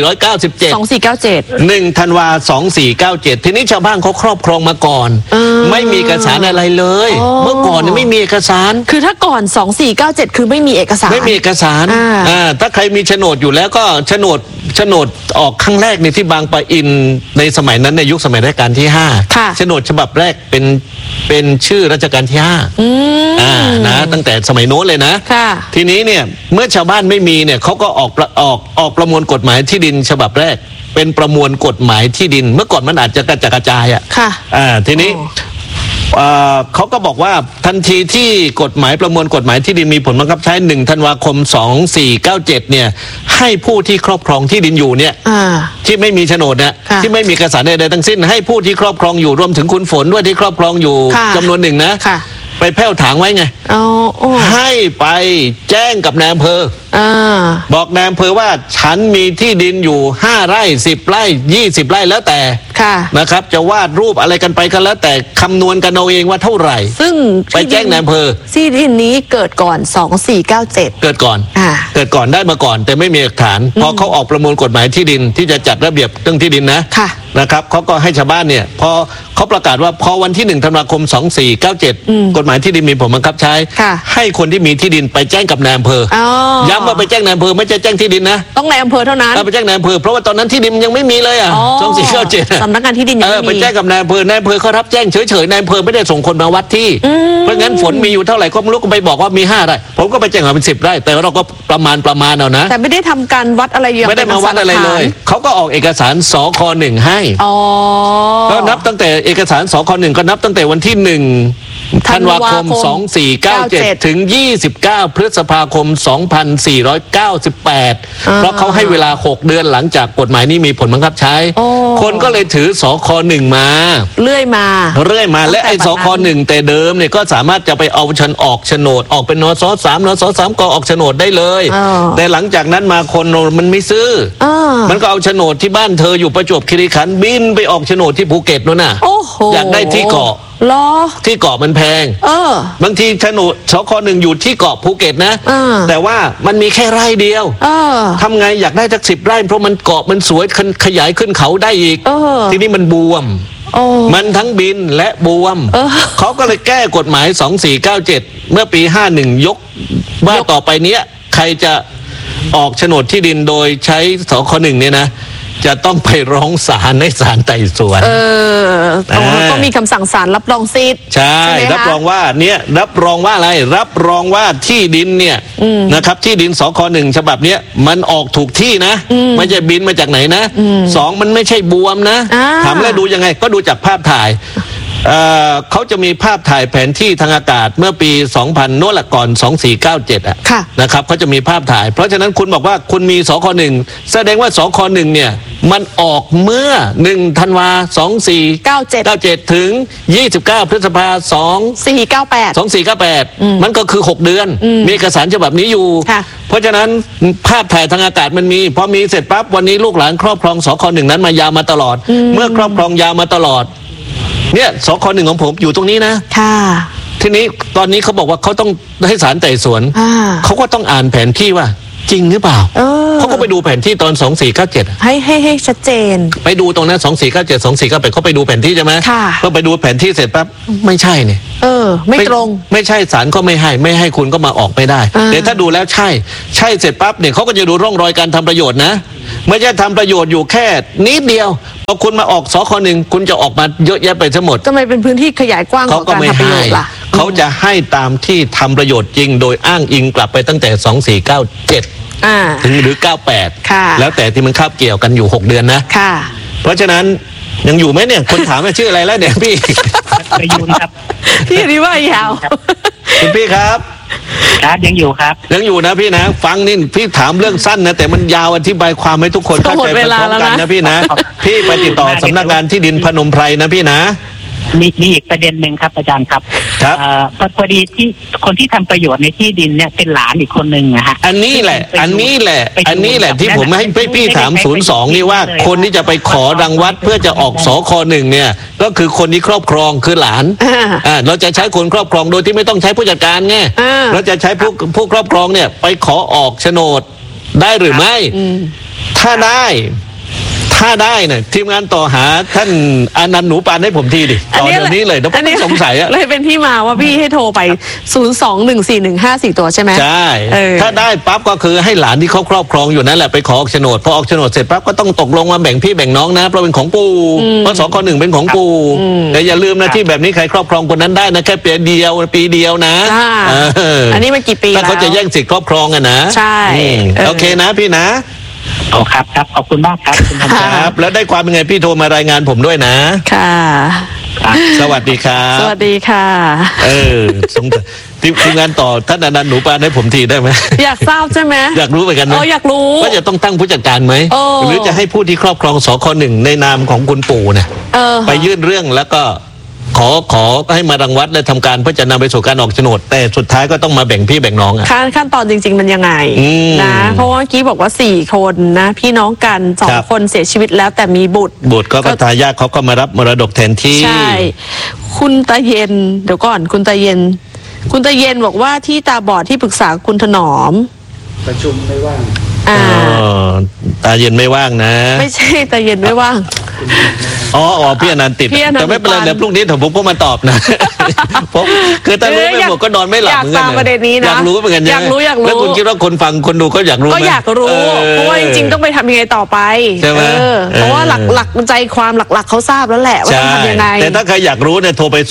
2497 1 ธันวา 2497ทีนี้ชาวบ้านเขาครอบครองมาก่อนไม่มีเอกสารอะไรเลยเมื่อก่อนไม่มีเอกสารคือถ้าก่อน2497คือไม่มีเอกสารไม่มีเอกสารถ้าใครมีโฉนดอยู่แล้วก็โฉนดออกครั้งแรกในที่บางปะอินในสมัยนั้นในยุคสมัยรัชกาลที่5โฉนดฉบับแรกเป็นชื่อรัชกาลที่5นะตั้งแต่สมัยโน้นเลยนะทีนี้เนี่ยเมื่อชาวบ้านไม่มีเนี่ยเขาก็ออกประมวลกฎหมายที่ดินฉบับแรกเป็นประมวลกฎหมายที่ดินเมื่อก่อนมันอาจจะกระจายทีนี้เขาก็บอกว่าทันทีที่กฎหมายประมวลกฎหมายที่ดินมีผลบังคับใช้1 ธันวาคม 2497เนี่ยให้ผู้ที่ครอบครองที่ดินอยู่เนี่ยที่ไม่มีโฉนดเนี่ยที่ไม่มีเอกสารใดๆทั้งสิ้นให้ผู้ที่ครอบครองอยู่รวมถึงคุณฝนด้วยที่ครอบครองอยู่จำนวนหนึ่งนะไปแผ่วถางไว้ไงให้ไปแจ้งกับนายอำเภอบอกนายอำเภอว่าฉันมีที่ดินอยู่5 ไร่10 ไร่20 ไร่แล้วแต่นะครับจะวาดรูปอะไรกันไปก็แล้วแต่คำนวณกันเอาเองว่าเท่าไหร่ซึ่งไปแจ้งนายอำเภอที่ดินนี้เกิดก่อน2497 เกิดก่อนได้มาก่อนแต่ไม่มีหลักฐานพอเขาออกประมวลกฎหมายที่ดินที่จะจัดระเบียบเรื่องที่ดินนะครับเขาก็ให้ชาวบ้านเนี่ยพอเขาประกาศว่าพอวันที่1 ธันวาคม 2497กฎหมายที่ดินมีผลบังคับใช้ให้คนที่มีที่ดินไปแจ้งกับนายอำเภอย้ำว่าไปแจ้งนายอำเฉยไม่ใช่แจ้งที่ดินนะต้องนายอำเภอเท่านั้นไปแจ้งนายอำเภอเพราะว่าตอนนั้นที่ดินยังไม่มีเลย2497 สำนักงานที่ดินยังไม่มีไปแจ้งกับนายอำเภอนายอำเภอเขารับแจ้งเฉยๆนายอำเภอไม่ได้ส่งคนมาวัดที่เพราะงั้นฝนมีอยู่เท่าไหร่ก็ไม่รู้ก็ไปบอกว่ามี5 ไร่ผมก็ไปแจ้งว่าเป็น10 ไร่แต่เราก็ประมาณเอานะแต่ไม่ได้ทำการวัดอะไรอย่างไม่ได้มาวัดอะไรเลยเขาก็ออกเอกสารสค1ให้ก็นับตั้งแต่เอกสารสค1ก็นับตั้งแต่วันที่1 ธันวาคม 2497ถึง29 พฤษภาคม 2498เพราะเขาให้เวลา6 เดือนหลังจากกฎหมายนี้มีผลบังคับใช้คนก็เลยถือสค1มาเรื่อยมาและไอ้สค1แต่เดิมเนี่ยก็สามารถจะไปเอาออกโฉนดออกเป็นนส3ก็ออกโฉนดได้เลยแต่หลังจากนั้นมาคนมันไม่ซื้อมันก็เอาโฉนดที่บ้านเธออยู่ประจวบคีรีขันธ์บินไปออกโฉนดที่ภูเก็ตนู่นน่ะอยากได้ที่เกาะที่เกาะมันแพงบางทีโฉนดสค1อยู่ที่เกาะภูเก็ตนะแต่ว่ามันมีแค่ไร่เดียวทำไงอยากได้สัก10 ไร่เพราะมันเกาะมันสวยขยายขึ้นเขาได้อีกทีนี้มันบวมมันทั้งบินและบวมเขาก็เลยแก้กฎหมาย2497เมื่อปี51ยกว่าต่อไปเนี้ยใครจะออกโฉนดที่ดินโดยใช้สค1เนี่ยนะจะต้องไปร้องศาลในศาลไต่สวนก็มีคำสั่งศาลรับรองสิทธิ์ใช่รับรองว่าเนี่ยรับรองว่าอะไรรับรองว่าที่ดินเนี่ยนะครับที่ดินสค1ฉบับเนี้ยมันออกถูกที่นะไม่ใช่บินมาจากไหนนะ2มันไม่ใช่บวมนะถามแล้วดูยังไงก็ดูจากภาพถ่ายเขาจะมีภาพถ่ายแผนที่ทางอากาศเมื่อปี2000โน่นละก่อน2497นะครับเขาจะมีภาพถ่ายเพราะฉะนั้นคุณบอกว่าคุณมีสค1แสดงว่าสค1เนี่ยมันออกเมื่อ1 ธันวาคม 2497ถึง29 พฤษภาคม 2498มันก็คือ6 เดือนมีเอกสารฉบับนี้อยู่เพราะฉะนั้นภาพถ่ายทางอากาศมันมีพอมีเสร็จปั๊บวันนี้ลูกหลานครอบครองสค1นั้นมายาวมาตลอดเมื่อครอบครองยาวมาตลอดเนี่ยสค1ของผมอยู่ตรงนี้นะทีนี้ตอนนี้เขาบอกว่าเขาต้องให้ศาลไต่สวนเขาก็ต้องอ่านแผนที่ว่าจริงหรือเปล่าเขาก็ไปดูแผนที่ตอน2497 ให้ชัดเจนไปดูตรงนั้น2497 2498เขาไปดูแผนที่ใช่ไหมก็ไปดูแผนที่เสร็จปั๊บไม่ใช่เนี่ยไม่ตรงไม่ใช่ศาลก็ไม่ให้คุณก็มาออกไม่ได้แต่ถ้าดูแล้วใช่เสร็จปั๊บเนี่ยเขาก็จะดูร่องรอยการทำประโยชน์นะไม่ใช่ทำประโยชน์อยู่แค่นิดเดียวพอคุณมาออกสค1คุณจะออกมาเยอะแยะไปทั้งหมดทำไมเป็นพื้นที่ขยายกว้างของการทำประโยชน์ล่ะเขาจะให้ตามที่ทำประโยชน์จริงโดยอ้างอิงกลับไปตั้งแต่2497ถึงหรือ98แล้วแต่ที่มันคาบเกี่ยวกันอยู่6 เดือนนะเพราะฉะนั้นยังอยู่ไหมเนี่ยคนถามว่าชื่ออะไรแล้วเนี่ยพี่ประยุนครับพี่นี่ว่ายาวคุณพี่ครับยังอยู่ครับยังอยู่นะพี่นะฟังนี่พี่ถามเรื่องสั้นนะแต่มันยาวอธิบายความให้ทุกคนเข้าใจไปพร้อมกันนะพี่นะพี่ไปติดต่อสำนักงานที่ดินพนมไพรนะพี่นะมีอีกประเด็นหนึ่งครับอาจารย์ครับพอดีที่คนที่ทำประโยชน์ในที่ดินเนี่ยเป็นหลานอีกคนหนึ่งนะฮะอันนี้แหละที่ผมให้พี่ถาม02นี่ว่าคนที่จะไปขอรังวัดเพื่อจะออกสค1เนี่ยก็คือคนที่ครอบครองคือหลานเราจะใช้คนครอบครองโดยที่ไม่ต้องใช้ผู้จัดการไงเราจะใช้ผู้ครอบครองเนี่ยไปขอออกโฉนดได้หรือไม่ถ้าได้เนี่ยทีมงานต่อหาท่านอนันต์หนูปานให้ผมทีดิต่อเดี๋ยวนี้เลยต้องไม่สงสัยอะเลยเป็นที่มาว่าพี่ให้โทรไป0214154ตัวใช่ไหมใช่ถ้าได้ปั๊บก็คือให้หลานที่เขาครอบครองอยู่นั่นแหละไปขอออกโฉนดพอออกโฉนดเสร็จปั๊บก็ต้องตกลงมาแบ่งพี่แบ่งน้องนะเพราะเป็นของปู่เพราะสค1เป็นของปู่แต่อย่าลืมนะที่แบบนี้ใครครอบครองคนนั้นได้นะแค่ปีเดียวนะอันนี้มันกี่ปีแล้วถ้าเขาจะแย่งสิทธิ์ครอบครองอะนะใช่โอเคนะพี่นะครับขอบคุณมากครับคุณครับแล้วได้ความเป็นไงพี่โทรมารายงานผมด้วยนะค่ะสวัสดีครับสวัสดีค่ะทีมงานต่อท่านอนันต์หนูปานให้ผมทีได้ไหมอยากทราบใช่ไหมอยากรู้เหมือนกันนะอยากรู้ว่าจะต้องตั้งผู้จัดการไหมหรือจะให้ผู้ที่ครอบครองสค1ในนามของคุณปู่เนี่ยไปยื่นเรื่องแล้วก็ขอให้มารังวัดและทำการเพื่อจะนำไปสู่การออกโฉนดแต่สุดท้ายก็ต้องมาแบ่งพี่แบ่งน้องขั้นตอนจริงๆมันยังไงนะเพราะว่าเมื่อกี้บอกว่า4 คนนะพี่น้องกัน2 คนเสียชีวิตแล้วแต่มีบุตรก็ทายาทเขาก็มารับมรดกแทนที่ใช่คุณตาเย็นเดี๋ยวก่อนคุณตาเย็นบอกว่าที่ตาบอดที่ปรึกษาคุณถนอมประชุมไม่ว่างตาเย็นไม่ว่างนะไม่ใช่ตาเย็นไม่ว่างพี่อนันต์ติดแต่ไม่เป็นไรเดี๋ยวพรุ่งนี้ผมก็มาตอบนะผมคือถ้ารู้ไม่หมดก็นอนไม่หลับเหมือนกันอยากรู้เหมือนกันอยากรู้แล้วคุณคิดว่าคนฟังคนดูก็อยากรู้ก็อยากรู้เพราะว่าจริงๆต้องไปทำยังไงต่อไปใช่ไหมเพราะว่าหลักใจความหลักๆเขาทราบแล้วแหละว่าต้องทำยังไงแต่ถ้าใครอยากรู้เนี่ยโทรไป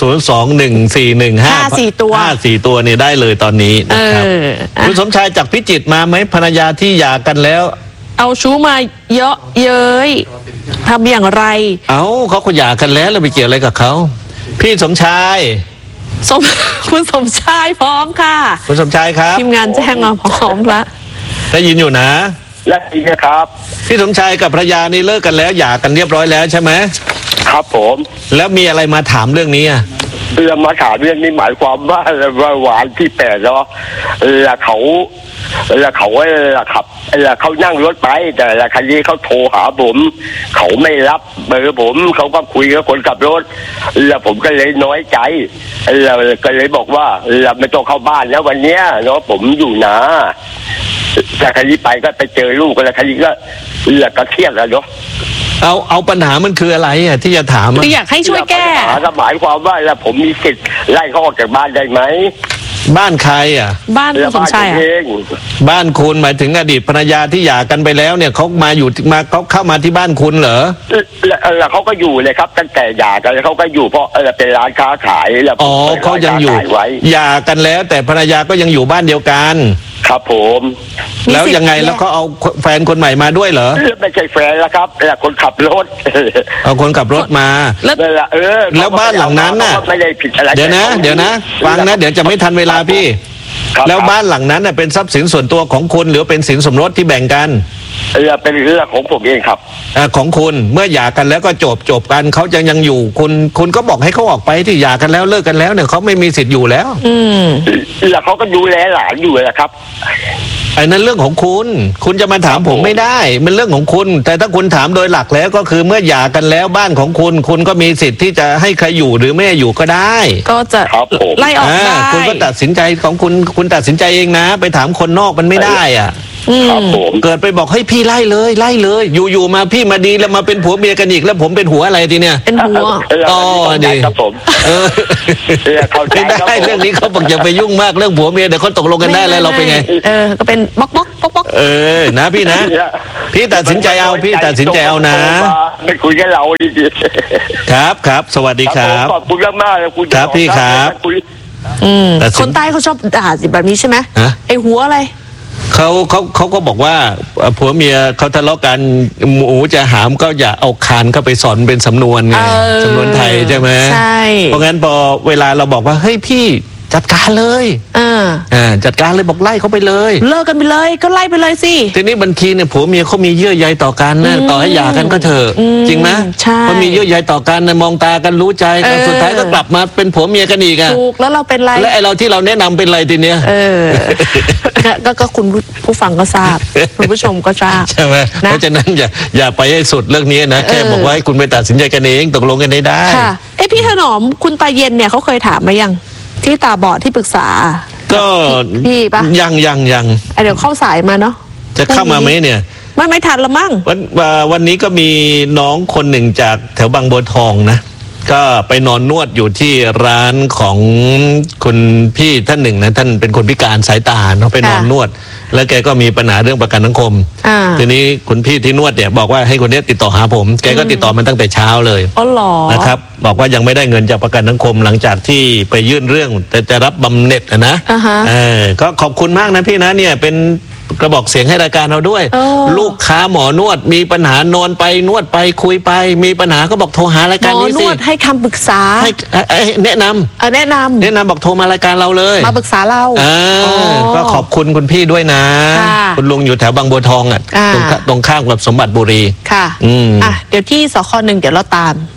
0214154ตัวเนี่ยได้เลยตอนนี้นะครับคุณสมชายจากพิจิตรมาไหมภรรยาที่หย่ากันแล้วเอาชู้มาเยอะเย้ยทำอย่างไรเขาก็หย่ากันแล้วไปเกี่ยวอะไรกับเขาพี่สมชายคุณสมชายพร้อมค่ะคุณสมชายครับทีมงานแจ้งมาพร้อมแล้วได้ยินอยู่นะได้ยินครับพี่สมชายกับภรรยานี่เลิกกันแล้วหย่ากันเรียบร้อยแล้วใช่ไหมครับผมแล้วมีอะไรมาถามเรื่องนี้มาถามเรื่องนี้หมายความว่าหวานที่8แล้วเขาขับเขานั่งรถไปแต่ละคันนี้เขาโทรหาผมเขาไม่รับเบอร์ผมเขาก็คุยกับคนขับรถแล้วผมก็เลยน้อยใจก็เลยบอกว่าไม่ต้องเข้าบ้านแล้ววันเนี้ยเนาะผมอยู่นะจากคันนี้ไปก็ไปเจอลูกแล้วคันนี้ก็เครียดแล้วเนาะเอาปัญหามันคืออะไรที่จะถามคืออยากให้ช่วยแก้หมายความว่าผมมีสิทธิ์ไล่เขาออกจากบ้านได้ไหมบ้านใครบ้านคุณสมชายบ้านคุณหมายถึงอดีตภรรยาที่หย่ากันไปแล้วเนี่ยเขามาเขาเข้ามาที่บ้านคุณเหรอแล้วเขาก็อยู่เลยครับตั้งแต่หย่ากันแล้วเขาก็อยู่เพราะเป็นร้านค้าขายแล้วเขายังอยู่หย่ากันแล้วแต่ภรรยาก็ยังอยู่บ้านเดียวกันครับผมแล้วยังไงแล้วเขาเอาแฟนคนใหม่มาด้วยเหรอไม่ใช่แฟนแล้วครับคนขับรถเอาคนขับรถมาแล้วบ้านหลังนั้นน่ะเดี๋ยวนะฟังนะเดี๋ยวจะไม่ทันเวลาพี่แล้วบ้านหลังนั้นน่ะเป็นทรัพย์สินส่วนตัวของคุณหรือเป็นสินสมรสที่แบ่งกันเป็นเรื่องของผมเองครับของคุณเมื่อหย่ากันแล้วก็จบกันเขายังอยู่คุณก็บอกให้เขาออกไปที่หย่ากันแล้วเลิกกันแล้วเนี่ยเขาไม่มีสิทธิ์อยู่แล้วแล้วเขาก็ดูแลหลานอยู่นะครับไอ้นั่นเรื่องของคุณจะมาถามผมไม่ได้มันเรื่องของคุณแต่ถ้าคุณถามโดยหลักแล้วก็คือเมื่อหย่ากันแล้วบ้านของคุณก็มีสิทธิ์ที่จะให้ใครอยู่หรือไม่อยู่ก็ได้ก็จะไล่ออกได้คุณก็ตัดสินใจของคุณตัดสินใจเองนะไปถามคนนอกมันไม่ได้เกิดไปบอกให้พี่ไล่เลยอยู่มาพี่มาดีแล้วมาเป็นผัวเมียกันอีกแล้วผมเป็นหัวอะไรทีเนี่ยเป็นหัวดีครับผมไม่ได้เรื่องนี้เขาบอกอย่าไปยุ่งมากเรื่องผัวเมียเดี๋ยวเขาตกลงกันได้แล้วเราเป็นไงก็เป็นบล็อกนะพี่นะพี่ตัดสินใจเอานะไม่คุยกับเราดีครับสวัสดีครับขอบคุณมากๆคุณครับพี่ครับคนใต้เขาชอบด่าสิแบบนี้ใช่ไหมไอหัวอะไรเขาก็บอกว่าผัวเมียเขาทะเลาะกันหมูจะหามก็อย่าเอาคานเข้าไปสอนเป็นสำนวนไงสำนวนไทยใช่ไหมใช่เพราะงั้นพอเวลาเราบอกว่าเฮ้ยพี่จัดการเลยจัดการเลยบอกไล่เขาไปเลยเลิกกันไปเลยก็ไล่ไปเลยสิทีนี้บางทีเนี่ยผัวเมียเขามีเยื่อใยต่อกันนะต่อให้หย่ากันก็เถอะจริงไหมเขามีเยื่อใยต่อกันนะมองตากันรู้ใจกันสุดท้ายก็กลับมาเป็นผัวเมียกันอีกถูกแล้วเราเป็นไรและไอเราที่เราแนะนำเป็นไรทีเนี้ยก็คุณผู้ฟังก็ทราบคุณผู้ชมก็ทราบใช่ไหมเพราะฉะนั้นอย่าไปให้สุดเรื่องนี้นะแค่บอกว่าให้คุณไปตัดสินใจกันเองตกลงกันได้ค่ะพี่ถนอมคุณตาเย็นเนี่ยเขาเคยถามมายังที่ตาบอดที่ปรึกษาก็พี่ปะยังเดี๋ยวเข้าสายมาเนาะจะเข้ามาไหมเนี่ยไม่ทันละมั้งวันนี้ก็มีน้องคนหนึ่งจากแถวบางบัวทองนะก็ไปนอนนวดอยู่ที่ร้านของคุณพี่ท่านหนึ่งนะท่านเป็นคนพิการสายตาเนาะไปนอนนวดแล้วแกก็มีปัญหาเรื่องประกันสังคมทีนี้คุณพี่ที่นวดเนี่ยบอกว่าให้คนนี้ติดต่อหาผมแกก็ติดต่อมาตั้งแต่เช้าเลยนะครับบอกว่ายังไม่ได้เงินจากประกันสังคมหลังจากที่ไปยื่นเรื่องแต่จะรับบำเหน็จนะก็ขอบคุณมากนะพี่นะเนี่ยเป็นกระบอกเสียงให้รายการเราด้วยลูกค้าหมอนวดมีปัญหานอนไปนวดไปคุยไปมีปัญหาก็บอกโทรหารายการนี้สิหมอนวดให้คำปรึกษาให้แนะนำบอกโทรมารายการเราเลยมาปรึกษาเราก็ขอบคุณคุณพี่ด้วยนะคุณลุงอยู่แถวบางบัวทองตรงข้ามกับสมบัติบุรีค่ะเดี๋ยวที่สค.1เดี๋ยวเราตาม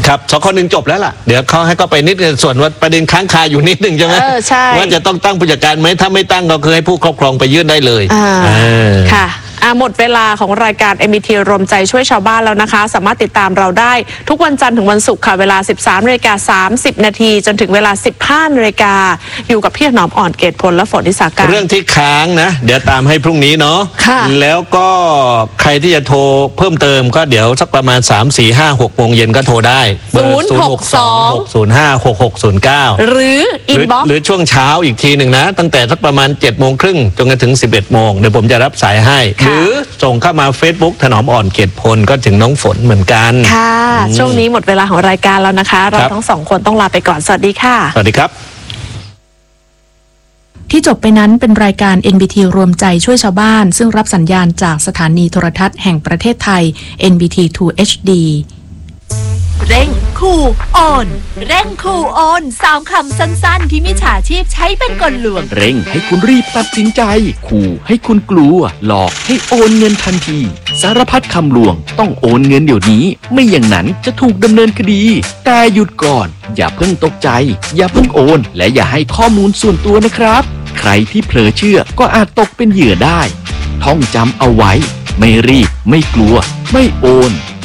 ครับสค.1จบแล้วล่ะเดี๋ยวเขาให้ก็ไปนิดนึงส่วนว่าประเด็นค้างคาอยู่นิดนึงใช่ไหมใช่ว่าจะต้องตั้งผู้จัดการไหมถ้าไม่ตั้งก็คือให้ผู้ครอบครองไปยื่นได้เลยค่ะหมดเวลาของรายการ MBT รวมใจช่วยชาวบ้านแล้วนะคะสามารถติดตามเราได้ทุกวันจันทร์ถึงวันศุกร์ค่ะเวลา 13:30 น.จนถึงเวลา 15 น.อยู่กับพี่ถนอมอ่อนเกตพลและฝนนิสาการเรื่องที่ค้างนะเดี๋ยวตามให้พรุ่งนี้เนาะแล้วก็ใครที่จะโทรเพิ่มเติมก็เดี๋ยวสักประมาณ 3, 4, 5, 6 โมงเย็นก็โทรได้เบอร์ 062-605-6609 หรืออินบ็อกซ์หรือช่วงเช้าอีกทีหนึ่งนะตั้งแต่สักประมาณ 7:30 จนถึง 11 โมงเดี๋ยวผมจะรับสายให้หรือส่งเข้ามา Facebook ถนอมอ่อนเกตพลก็ถึงน้องฝนเหมือนกันค่ะช่วงนี้หมดเวลาของรายการแล้วนะคะเราทั้งสองคนต้องลาไปก่อนสวัสดีค่ะสวัสดีครับที่จบไปนั้นเป็นรายการ NBT รวมใจช่วยชาวบ้านซึ่งรับสัญญาณจากสถานีโทรทัศน์แห่งประเทศไทย NBT 2 HD เร่งคูโอนเร่งคูโอน3คำสั้นๆที่มิจฉาชีพใช้เป็นกลลวงเร่งให้คุณรีบตัดสินใจขู่ให้คุณกลัวหลอกให้โอนเงินทันทีสารพัดคำลวงต้องโอนเงินเดี๋ยวนี้ไม่อย่างนั้นจะถูกดำเนินคดีแต่หยุดก่อนอย่าเพิ่งตกใจอย่าเพิ่งโอนและอย่าให้ข้อมูลส่วนตัวนะครับใครที่เผลอเชื่อก็อาจตกเป็นเหยื่อได้ท่องจำเอาไว้ไม่รีบไม่กลัวไม่โอน